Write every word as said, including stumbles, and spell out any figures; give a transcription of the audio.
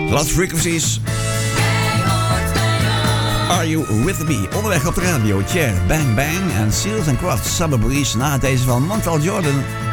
Lost Frequencies. Are You With Me? Onderweg op de radio. Cher, Bang Bang en Seals and Crofts, Summer Breeze. Na deze van Montreal Jordan.